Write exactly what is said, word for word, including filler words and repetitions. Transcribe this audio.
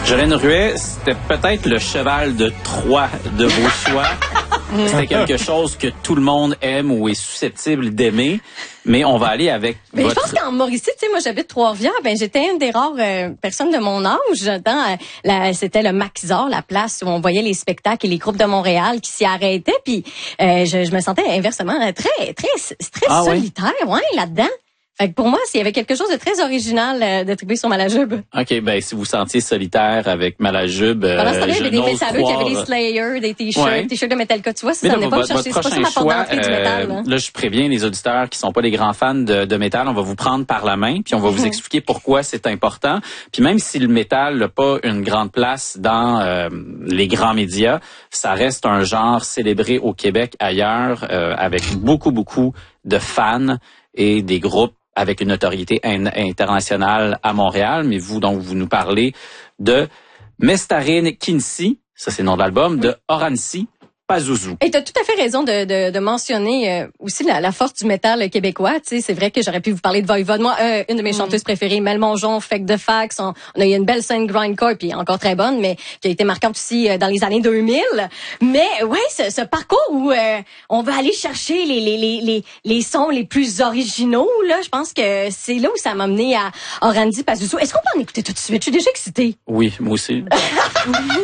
Jolene Ruet, c'était peut-être le cheval de Troie de vos choix. C'était quelque chose que tout le monde aime ou est susceptible d'aimer. Mais on va aller avec Mais votre... je pense qu'en Mauricie, tu sais, moi j'habite Trois-Rivières, ben j'étais une des rares euh, personnes de mon âge dans euh, la, c'était le Maxor, la place où on voyait les spectacles et les groupes de Montréal qui s'y arrêtaient, puis euh, je, je me sentais inversement très très très ah, solitaire, ouais, ouais là-dedans. Fait que pour moi, s'il y avait quelque chose de très original euh, d'attribuer sur Malajube. OK, ben si vous sentiez solitaire avec Malajube, euh, pendant ce temps-là, il y avait des n'ose métalleux qui croire... avaient des Slayers, des t-shirts, Ouais. des t-shirts de Metallica. Tu vois, ça, Mais ça là, n'est pas me votre, chercher. C'est votre pas ça ma prochain porte choix, d'entrée du métal. Là. euh, là, je préviens les auditeurs qui sont pas des grands fans de, de métal, on va vous prendre par la main, puis on va vous expliquer pourquoi c'est important. Puis même si le métal n'a pas une grande place dans euh, les grands médias, ça reste un genre célébré au Québec, ailleurs, euh, avec beaucoup, beaucoup de fans et des groupes avec une notoriété in- internationale à Montréal. Mais vous, donc, vous nous parlez de Mestarine Kinsey, ça c'est le nom de l'album, de Orancy Pazuzu. Et tu as tout à fait raison de, de, de mentionner euh, aussi la, la force du métal québécois. Tu sais, c'est vrai que j'aurais pu vous parler de Voivode. Moi, euh, une de mes mm. chanteuses préférées, Mel Mongeon, Fake de Fax. On, on a eu une belle scène grindcore, puis encore très bonne, mais qui a été marquante aussi euh, dans les années deux mille. Mais ouais, ce, ce parcours où euh, on va aller chercher les, les, les, les, les sons les plus originaux, là, je pense que c'est là où ça m'a mené à Orancy Pazuzu. Est-ce qu'on peut en écouter tout de suite? Je suis déjà excitée. Oui, moi aussi.